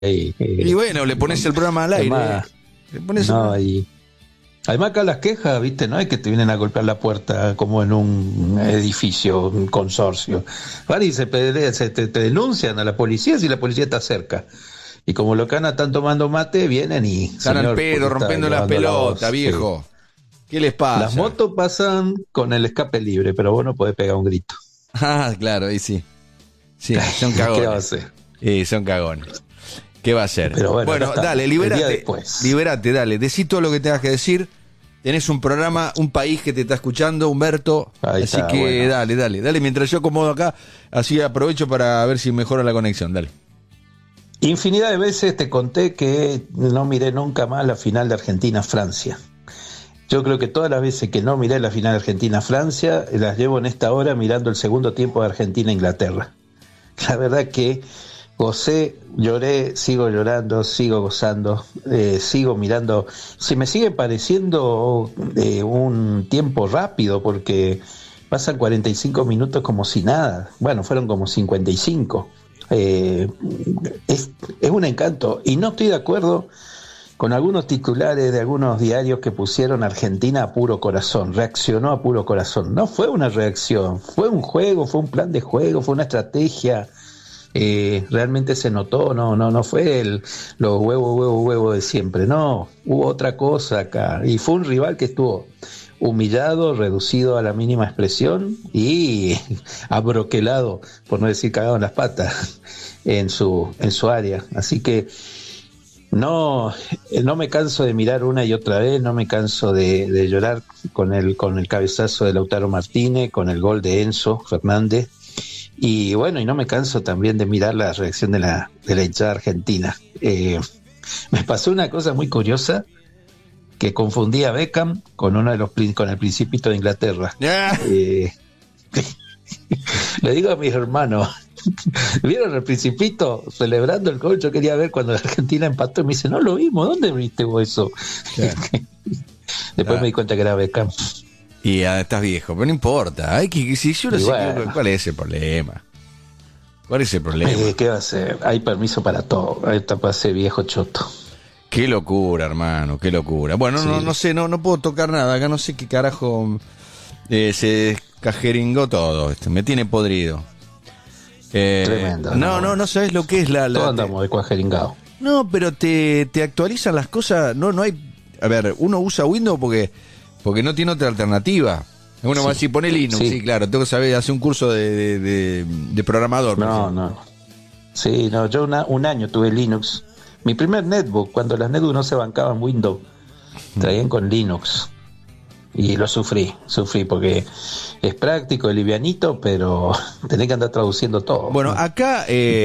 Y bueno, le pones el programa al aire. Además, Le pones no, y además acá las quejas, viste, no es que te vienen a golpear la puerta como en un edificio, un consorcio. Van y te denuncian a la policía si la policía está cerca. Y como los canas están tomando mate, vienen y... Están al pedo, rompiendo las pelotas, viejo. ¿Qué les pasa? Las motos pasan con el escape libre, pero vos no podés pegar un grito. Ah, claro, ahí sí. Sí, son cagones. ¿Qué va a hacer? Son cagones. ¿Qué va a hacer? Pero bueno, dale, liberate, dale. Decí todo lo que tengas que decir. Tenés un programa, un país que te está escuchando, Humberto. Ahí así está, que bueno. dale. Mientras yo acomodo acá, así aprovecho para ver si mejora la conexión. Dale. Infinidad de veces te conté que no miré nunca más la final de Argentina-Francia. Yo creo que todas las veces que no miré la final de Argentina-Francia, las llevo en esta hora mirando el segundo tiempo de Argentina-Inglaterra. La verdad que gocé, lloré, sigo llorando, sigo gozando, sigo mirando. Se me sigue pareciendo un tiempo rápido porque pasan 45 minutos como si nada. Bueno, fueron como 55. Es un encanto y no estoy de acuerdo con algunos titulares de algunos diarios que pusieron Argentina a puro corazón, reaccionó a puro corazón. No fue una reacción, fue un juego, fue un plan de juego, fue una estrategia. Realmente se notó, no fue los huevos de siempre, no, hubo otra cosa acá y fue un rival que estuvo humillado, reducido a la mínima expresión y abroquelado, por no decir cagado en las patas, en su área. Así que no me canso de mirar una y otra vez, no me canso de llorar con el cabezazo de Lautaro Martínez, con el gol de Enzo Fernández. Y bueno, y no me canso también de mirar la reacción de la hinchada argentina. Me pasó una cosa muy curiosa, que confundí a Beckham con con el Principito de Inglaterra. Le digo a mis hermanos, ¿vieron el Principito celebrando el gol? Yo quería ver cuando la Argentina empató y me dice, no lo vimos, ¿dónde viste vos eso? Después me di cuenta que era Beckham. Y estás viejo, pero no importa. Si yo no sé ¿cuál es el problema? ¿Cuál es el problema? ¿Qué va a ser? Hay permiso para todo. Ahí está para ser viejo choto. Qué locura, hermano, qué locura. Bueno, sí. no sé, no puedo tocar nada. Acá no sé qué carajo se descajeringó todo. Me tiene podrido. Tremendo. No sabes lo que es la todos andamos de cuajeringado. No, pero te actualizan las cosas. No hay. A ver, uno usa Windows porque no tiene otra alternativa. Uno va a decir, pone Linux, sí, claro, tengo que saber, hacer un curso de programador. No. Sí, no, yo un año tuve Linux. Mi primer netbook, cuando las netbooks no se bancaban Windows, traían con Linux. Y lo sufrí porque es práctico, es livianito, pero tenés que andar traduciendo todo. Bueno, acá,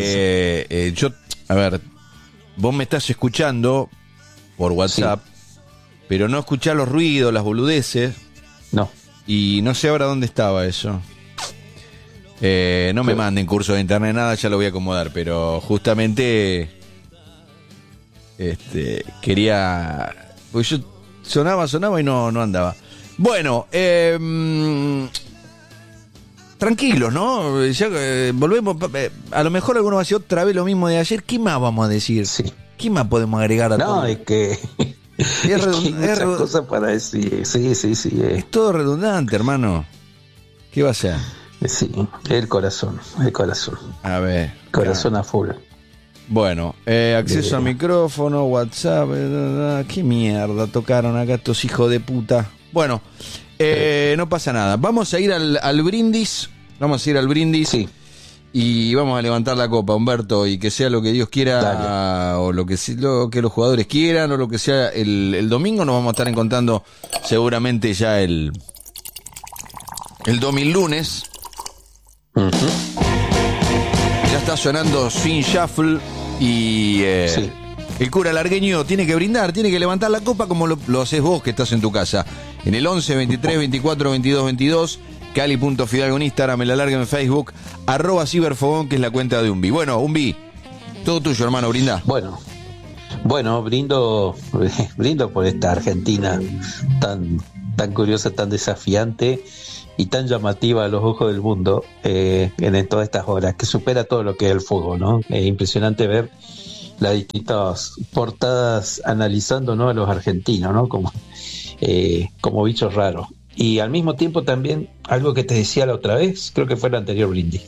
a ver, vos me estás escuchando por WhatsApp, pero no escuchás los ruidos, las boludeces. No. Y no sé ahora dónde estaba eso. No me manden cursos de internet, nada, ya lo voy a acomodar, pero justamente quería... Porque yo sonaba y no andaba. Bueno, tranquilos, ¿no? Ya, volvemos. A lo mejor alguno va a decir otra vez lo mismo de ayer. ¿Qué más vamos a decir? Sí. ¿Qué más podemos agregar a todo? No, es que... Es hay muchas cosas para decir. Sí. Es todo redundante, hermano. ¿Qué va a ser? Sí, el corazón. A ver. Corazón a full. Bueno, acceso a micrófono, WhatsApp. ¿Qué mierda tocaron acá estos hijos de puta? Bueno, no pasa nada. Vamos a ir al brindis. Sí. Y vamos a levantar la copa, Humberto, y que sea lo que Dios quiera. Dale. O lo que los jugadores quieran, o lo que sea. El domingo nos vamos a estar encontrando seguramente ya el lunes. Uh-huh. Ya está sonando Swing Shuffle y el cura largueño tiene que brindar, tiene que levantar la copa como lo haces vos que estás en tu casa. En el 11 23 24 22 22, Cali.Fidalgo en Instagram, el alargue en Facebook, @ciberfogón, que es la cuenta de Umbi. Bueno, Umbi, todo tuyo, hermano, brinda. Bueno, brindo por esta Argentina tan curiosa, tan desafiante y tan llamativa a los ojos del mundo en todas estas horas, que supera todo lo que es el fútbol, ¿no? Es impresionante ver las distintas portadas analizando, ¿no?, a los argentinos, ¿no?, como bichos raros. Y al mismo tiempo también, algo que te decía la otra vez, creo que fue el anterior brindis.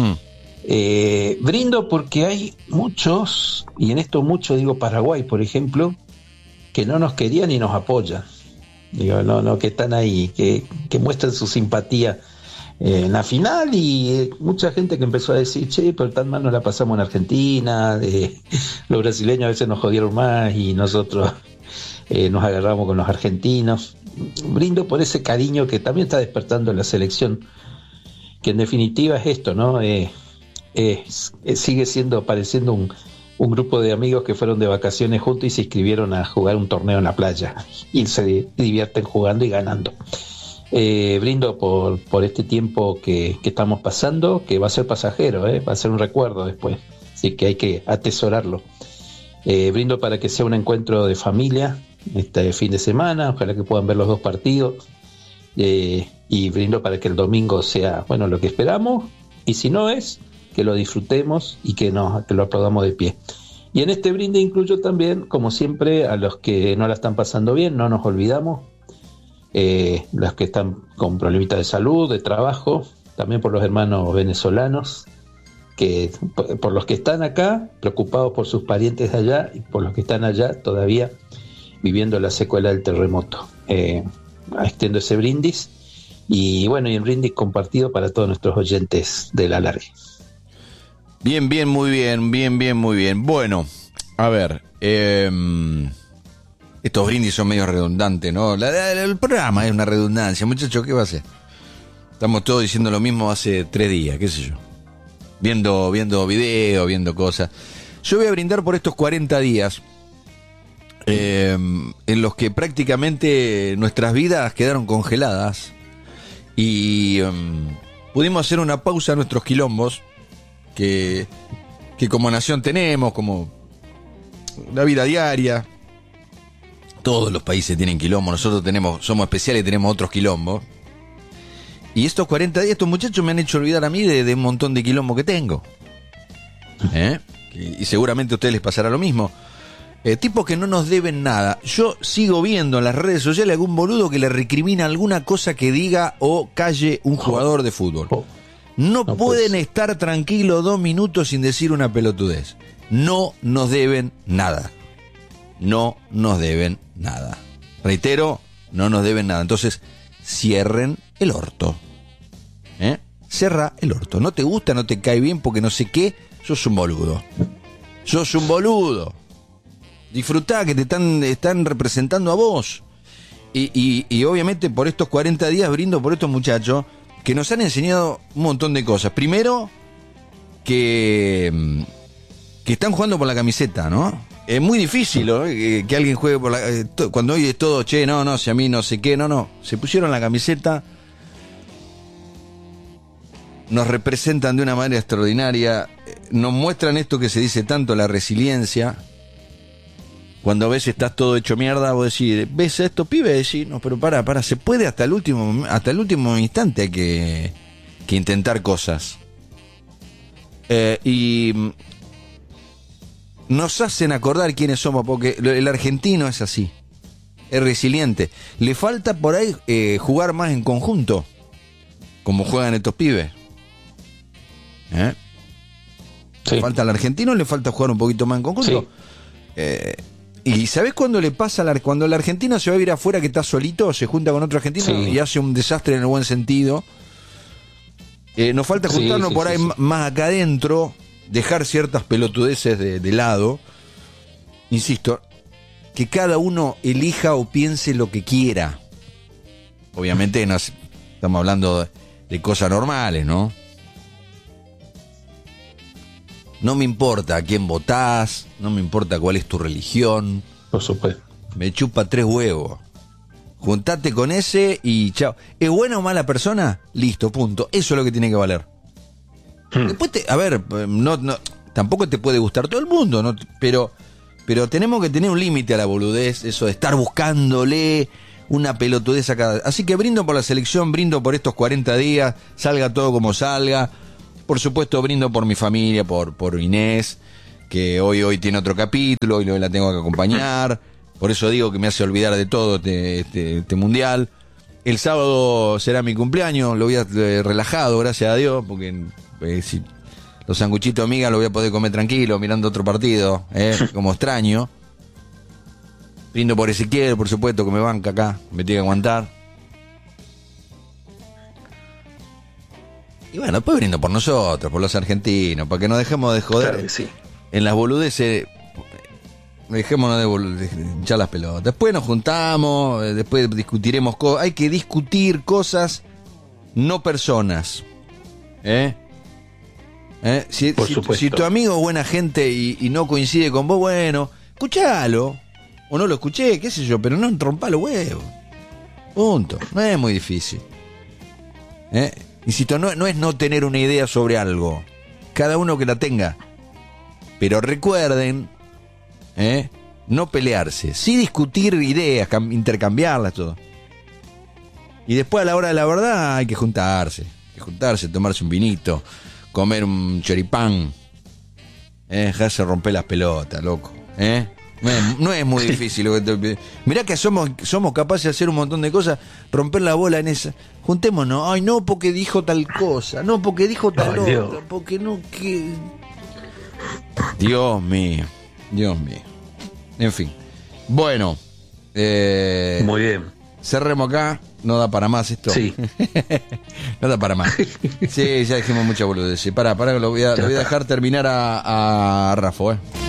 Brindo porque hay muchos, y en esto mucho digo Paraguay, por ejemplo, que no nos querían y nos apoyan. Digo, no, que están ahí, que muestran su simpatía en la final, y mucha gente que empezó a decir, che, pero tan mal nos la pasamos en Argentina, los brasileños a veces nos jodieron más y nosotros nos agarramos con los argentinos. Brindo por ese cariño que también está despertando la selección, que en definitiva es esto, ¿no? Sigue pareciendo un grupo de amigos que fueron de vacaciones juntos y se inscribieron a jugar un torneo en la playa y se divierten jugando y ganando. Brindo por este tiempo que estamos pasando, que va a ser pasajero, va a ser un recuerdo después, así que hay que atesorarlo. Brindo para que sea un encuentro de familia este fin de semana, ojalá que puedan ver los dos partidos, y brindo para que el domingo sea, bueno, lo que esperamos, y si no es, que lo disfrutemos y que lo aplaudamos de pie. Y en este brinde incluyo también, como siempre, a los que no la están pasando bien, no nos olvidamos, los que están con problemitas de salud, de trabajo, también por los hermanos venezolanos, que por los que están acá, preocupados por sus parientes de allá, y por los que están allá todavía viviendo la secuela del terremoto. Extiendo ese brindis, y bueno, y el brindis compartido para todos nuestros oyentes de la Largue. Bien, muy bien. Bueno, a ver, estos brindis son medio redundantes, ¿no? El programa es una redundancia, muchachos, ¿qué va a hacer? Estamos todos diciendo lo mismo hace 3 días, qué sé yo. Viendo videos, viendo cosas. Yo voy a brindar por estos 40 días en los que prácticamente nuestras vidas quedaron congeladas y pudimos hacer una pausa a nuestros quilombos que como nación tenemos, como la vida diaria. Todos los países tienen quilombo, nosotros somos especiales y tenemos otros quilombos. Y estos 40 días, estos muchachos me han hecho olvidar a mí de un montón de quilombo que tengo. Y seguramente a ustedes les pasará lo mismo. Tipos que no nos deben nada. Yo sigo viendo en las redes sociales algún boludo que le recrimina alguna cosa que diga o calle un jugador de fútbol. No pueden estar tranquilos 2 minutos sin decir una pelotudez. No nos deben nada. No nos deben nada. Reitero, no nos deben nada. Entonces, cierren el orto. Cerra el orto. No te gusta, no te cae bien porque no sé qué, sos un boludo. Disfrutá que te están representando a vos. Y obviamente por estos 40 días brindo por estos muchachos que nos han enseñado un montón de cosas. Primero, que están jugando por la camiseta, ¿no? Es muy difícil, ¿no? Que alguien juegue por la... cuando hoy es todo, che, no, si a mí no sé qué, no. Se pusieron la camiseta, nos representan de una manera extraordinaria, nos muestran esto que se dice tanto, la resiliencia. Cuando a veces estás todo hecho mierda, vos decís, ¿ves a estos pibes? Decís, no, pero para, se puede hasta el último instante, hay que intentar cosas. Y nos hacen acordar quiénes somos, porque el argentino es así, es resiliente. Le falta por ahí jugar más en conjunto, como juegan estos pibes. Sí. Le falta al argentino, le falta jugar un poquito más en conjunto. Sí. ¿Y sabés cuándo le pasa cuando el argentino se va a ir afuera, que está solito, se junta con otro argentino, sí, y hace un desastre en el buen sentido? Nos falta juntarnos por ahí más acá adentro, dejar ciertas pelotudeces de lado. Insisto, que cada uno elija o piense lo que quiera. Obviamente no estamos hablando de cosas normales, ¿no? No me importa a quién votás, no me importa cuál es tu religión. Por supuesto. Me chupa 3 huevos. Juntate con ese y chao. ¿Es buena o mala persona? Listo, punto. Eso es lo que tiene que valer. Después, tampoco te puede gustar todo el mundo, ¿no? Pero tenemos que tener un límite a la boludez, eso de estar buscándole una pelotudez a cada... Así que brindo por la selección, brindo por estos 40 días, salga todo como salga. Por supuesto, brindo por mi familia, por Inés, que hoy tiene otro capítulo y la tengo que acompañar. Por eso digo que me hace olvidar de todo este mundial. El sábado será mi cumpleaños, lo voy a relajado, gracias a Dios, porque si los sanguchitos amigas lo voy a poder comer tranquilo, mirando otro partido, como extraño. Brindo por Ezequiel, por supuesto, que me banca acá, me tiene que aguantar. Y bueno, después brindo por nosotros, por los argentinos, para que no dejemos de joder. Claro que sí. En las boludeces, dejémonos de hinchar las pelotas. Después nos juntamos, después discutiremos cosas. Hay que discutir cosas, no personas. Si tu amigo es buena gente y no coincide con vos, bueno, escuchalo. O no lo escuché, qué sé yo, pero no entrompá los huevos. Punto. No es muy difícil. Insisto, no es no tener una idea sobre algo. Cada uno que la tenga. Pero recuerden, no pelearse. Sí discutir ideas, intercambiarlas, todo. Y después a la hora de la verdad hay que juntarse. Tomarse un vinito, comer un choripán. Dejarse romper las pelotas, loco. No es muy difícil. Mirá que somos capaces de hacer un montón de cosas, romper la bola en esa. Juntémonos. Ay, no, porque dijo tal cosa. No, porque dijo tal otra. Porque no, que... Dios mío. En fin. Bueno. Muy bien. Cerremos acá. No da para más esto. Sí. No da para más. Sí, ya dijimos mucha boludez. Pará, lo voy a dejar terminar a Rafa,